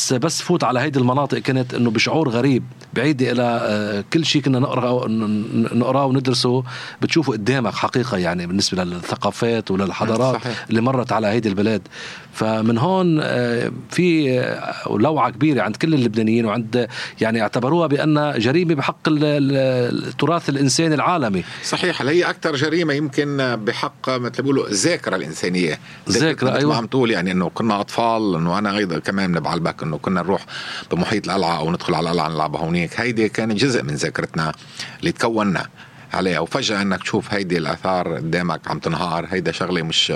بس فوت على هيدي المناطق كانت إنه بشعور غريب بعيد إلى كل شيء كنا نقرأه وندرسه، بتشوفه قدامك حقيقة يعني بالنسبة للثقافات وللحضارات اللي مرت على هيدي البلاد. فمن هون في لوعة كبيرة عند كل اللبنانيين، وعند يعني اعتبروها بأن جريمة بحق التراث الإنساني العالمي. صحيح، هي أكتر جريمة يمكن بحق مثل بيقولوا الذاكرة الإنسانية. ذاكرة أيوة. عم تقول يعني إنه كنا أطفال، إنه أنا أيضا كمان من بعلبك إنه كنا نروح بمحيط القلعة أو ندخل على القلعة نلعب هونيك. هيدي كان جزء من ذاكرتنا اللي تكوننا عليها، وفجأة انك تشوف هيدي الآثار قدامك عم تنهار، هيدا شغلة مش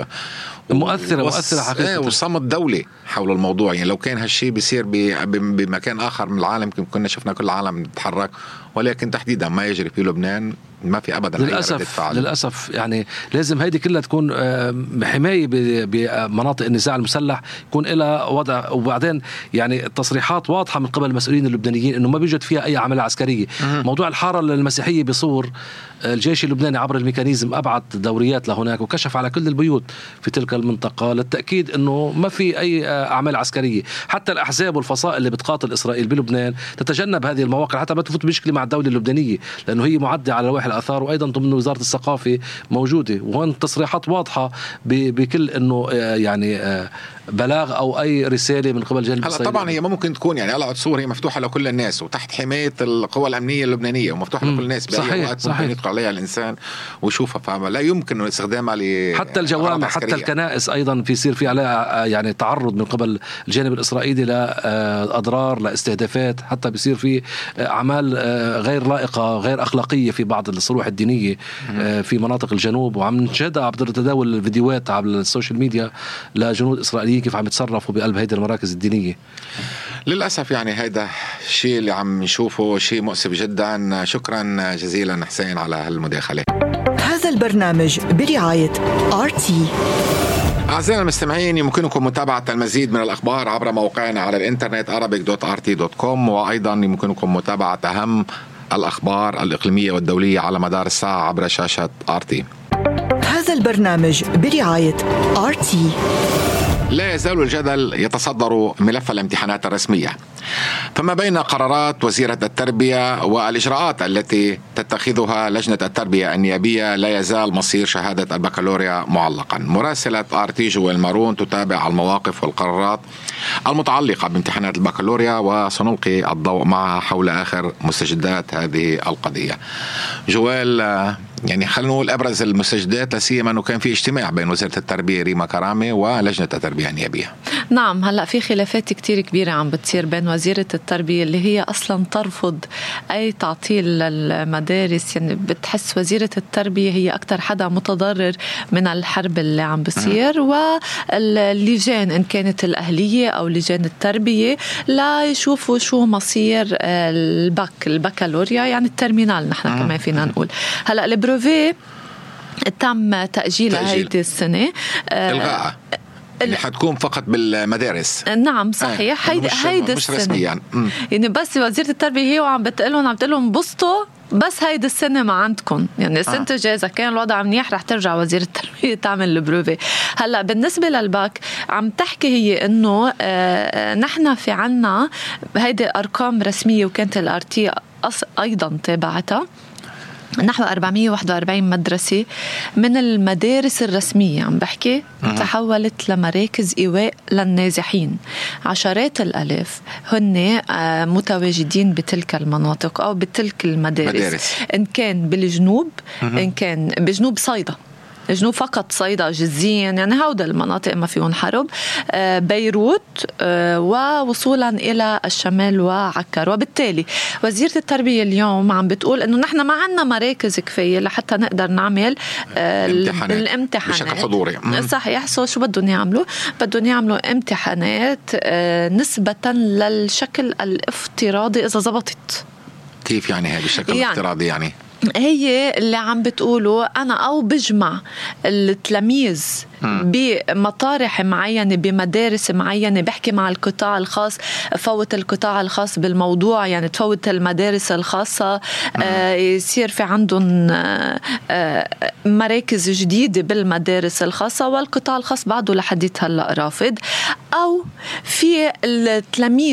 مؤثرة حقيقة. وصمت دولي حول الموضوع. يعني لو كان هالشي بيصير بمكان آخر من العالم كنا شفنا كل العالم تتحرك، ولكن تحديدا ما يجري في لبنان ما في أبدا. للأسف يعني لازم هيدي كلها تكون حماية بمناطق النزاع المسلح، يكون إلى وضع. وبعدين يعني التصريحات واضحة من قبل المسؤولين اللبنانيين إنه ما بيوجد فيها أي عملية عسكرية. موضوع الحارة المسيحية بصور الجيش اللبناني عبر الميكانيزم أبعت دوريات لهناك وكشف على كل البيوت في تلك المنطقة للتأكيد أنه ما في أي أعمال عسكرية. حتى الأحزاب والفصائل اللي بتقاتل إسرائيل بلبنان تتجنب هذه المواقع حتى ما تفوت بمشكلة مع الدولة اللبنانية، لأنه هي معدة على لوائح الآثار وأيضا ضمن وزارة الثقافة موجودة. وهون تصريحات واضحة بكل أنه يعني بلاغ أو أي رسالة من قبل جانب إسرائيل. طبعا هي ما ممكن تكون يعني قلعة صور هي مفتوحة لكل الناس وتحت حماية القوى الأمنية اللبنانية ومفتوحة لكل الناس. صحيح. يدخل عليها الإنسان ويشوفها، فلا يمكن استخدامها حتى الجوامع حتى الكنائس أيضا في يصير في عليها يعني تعرض من قبل الجانب الإسرائيلي لأضرار لاستهدافات، حتى بيصير في أعمال غير لائقة غير أخلاقية في بعض الصروح الدينية في مناطق الجنوب. وعم نشاهدها عبر تداول الفيديوهات على السوشيال ميديا لجنود إسرائيليين كيف عم يتصرفوا بقلب هيدي المراكز الدينية. للأسف يعني هذا الشيء اللي عم نشوفه شيء مؤسف جدا. شكرا جزيلا حسين على هالمداخلة. هذا البرنامج برعاية RT. أعزائنا المستمعين، يمكنكم متابعة المزيد من الأخبار عبر موقعنا على الإنترنت arabic.rt.com، وأيضا يمكنكم متابعة أهم الأخبار الإقليمية والدولية على مدار الساعة عبر شاشة RT. هذا البرنامج برعاية RT. لا يزال الجدل يتصدر ملف الامتحانات الرسمية، فما بين قرارات وزيرة التربية والإجراءات التي تتخذها لجنة التربية النيابية لا يزال مصير شهادة البكالوريا معلقا. مراسلة RT جويل مارون تتابع المواقف والقرارات المتعلقة بامتحانات البكالوريا وسنلقي الضوء معها حول آخر مستجدات هذه القضية. جويل، يعني خلينا نقول أبرز المستجدات، لا سيما أنه كان في اجتماع بين وزيرة التربية ريما كرامي ولجنة التربية النيابية. نعم، هلأ في خلافات كتير كبيرة عم بتصير بين وزيرة التربية اللي هي أصلا ترفض أي تعطيل للمدارس. يعني بتحس وزيرة التربية هي أكتر حدا متضرر من الحرب اللي عم بصير، واللجان إن كانت الأهلية أو لجان التربية لا يشوفوا شو مصير البكالوريا، يعني الترمينال نحن كمان فينا نقول. هلأ البروفي تم تأجيل هيدي السنة، إلغاء اللي حتكون فقط بالمدارس. نعم صحيح. هيدي مش السنة يعني. يعني بس وزيرة التربية هي وعم بتقلهم بسطوا بس هيدي السنة ما عندكم، يعني السنة الجاية إذا كان الوضع منيح رح ترجع وزيرة التربية تعمل البروفي. هلأ بالنسبة للباك عم تحكي هي إنه نحن في عنا هيدي أرقام رسمية وكانت الارتي أيضا تابعتها. نحو 441 مدرسة من المدارس الرسمية عم بحكي تحولت لمراكز إيواء للنازحين. عشرات الألاف هن متواجدين بتلك المناطق أو بتلك المدارس، إن كان بالجنوب إن كان بجنوب صيدا، جنوب فقط صيدا جزين، يعني هودا المناطق ما فيهم حرب، بيروت ووصولا إلى الشمال وعكر. وبالتالي وزيرة التربية اليوم عم بتقول إنه نحن ما عنا مراكز كفاية لحتى نقدر نعمل الامتحانات بشكل حضوري. صحيح. شو بدهم يعملوا؟ بدهم يعملوا امتحانات نسبة للشكل الافتراضي إذا زبطت. كيف يعني هذا الشكل الافتراضي؟ يعني هي اللي عم بتقولوا أنا أو بجمع التلاميذ بمطارح معينة بمدارس معينة، بحكي مع القطاع الخاص، فوت القطاع الخاص بالموضوع، يعني تفوت المدارس الخاصة، يصير في عندهم مراكز جديدة بالمدارس الخاصة، والقطاع الخاص بعده لحديت هلأ رافض. أو في التلاميذ